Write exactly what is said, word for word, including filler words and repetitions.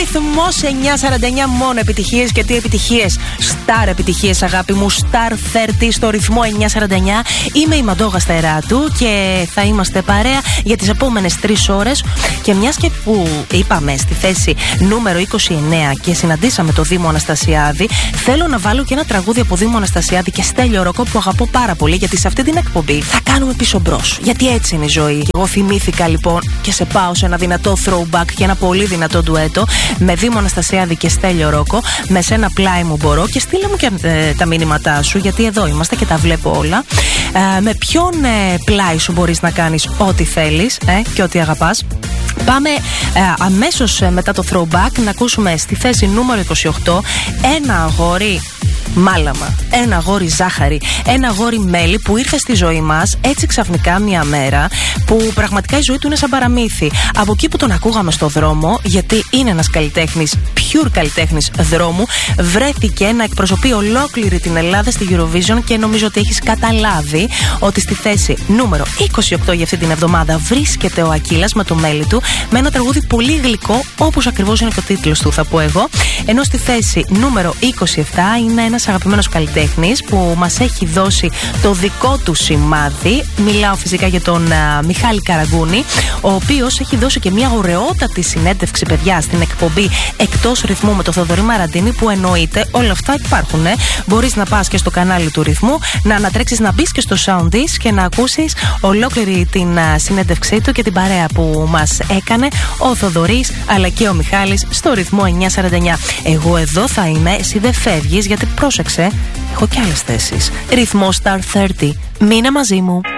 Ρυθμός εννιά σαράντα εννιά, μόνο επιτυχίες. Και τι επιτυχίες? Σταρ επιτυχίες, αγάπη μου. Σταρ τριάντα στο ρυθμό εννιά σαράντα εννιά. Είμαι η Μαντόγα Στεράτου και θα είμαστε παρέα για τις επόμενες τρεις ώρες. Και μιας και που είπαμε στη θέση νούμερο είκοσι εννέα και συναντήσαμε το Δήμο Αναστασιάδη, θέλω να βάλω και ένα τραγούδι από Δήμο Αναστασιάδη και Στέλιο Ροκό που αγαπώ πάρα πολύ, γιατί σε αυτή την εκπομπή θα κάνουμε πίσω μπρος. Γιατί έτσι είναι η ζωή. Εγώ θυμήθηκα λοιπόν και σε πάω σε ένα δυνατό throwback και ένα πολύ δυνατό ντουέτο με Δήμο Αναστασιάδη και Στέλιο Ρόκο. Με σένα πλάι μου μπορώ. Και στείλε μου και ε, τα μήνυματά σου, γιατί εδώ είμαστε και τα βλέπω όλα. Ε, με ποιον ε, πλάι σου μπορείς να κάνεις ό,τι θέλεις ε, και ό,τι αγαπάς. Πάμε ε, αμέσως μετά το throwback να ακούσουμε στη θέση νούμερο είκοσι οκτώ ένα αγόρι μάλαμα, ένα αγόρι ζάχαρη, ένα αγόρι μέλι που ήρθε στη ζωή μας έτσι ξαφνικά μια μέρα, που πραγματικά η ζωή του είναι σαν παραμύθι. Από εκεί που τον ακούγαμε στο δρόμο, γιατί είναι ένας καλλιτέχνης, pure καλλιτέχνης δρόμου, βρέθηκε να εκπροσωπεί ολόκληρη την Ελλάδα στη Eurovision και νομίζω ότι έχεις καταλάβει ότι στη θέση νούμερο είκοσι οκτώ για αυτή την εβδομάδα βρίσκεται ο Ακύλας με το μέλι του, με ένα τραγούδι πολύ γλυκό, όπως ακριβώς είναι και ο τίτλος του, θα πω εγώ. Ενώ στη θέση νούμερο είκοσι επτά είναι ένας αγαπημένος καλλιτέχνης που μας έχει δώσει το δικό του σημάδι. Μιλάω φυσικά για τον α, Μιχάλη Καραγκούνη, ο οποίος έχει δώσει και μια ωραιότατη συνέντευξη, παιδιά, στην εκπομπή Εκτός Ρυθμού με τον Θοδωρή Μαραντίνη, που εννοείται όλα αυτά υπάρχουν. Ε. Μπορείς να πας και στο κανάλι του Ρυθμού, να ανατρέξεις, να μπεις και στο Soundies και να ακούσεις ολόκληρη την α, συνέντευξή του και την παρέα που μας έκανε ο Θοδωρής αλλά και ο Μιχάλης στο Ρυθμό εννιά σαράντα εννιά. Εγώ εδώ θα είμαι, εσύ δεν φεύγεις, γιατί πρόσεξε, έχω και άλλες θέσεις. Ρυθμό Star τριάντα. Μείνε μαζί μου.